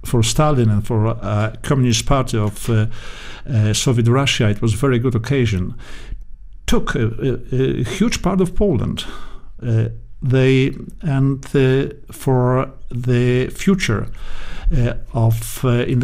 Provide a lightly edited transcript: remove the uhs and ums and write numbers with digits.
for Stalin and for Communist Party of Soviet Russia, it was a very good occasion, took a huge part of Poland. For the future in the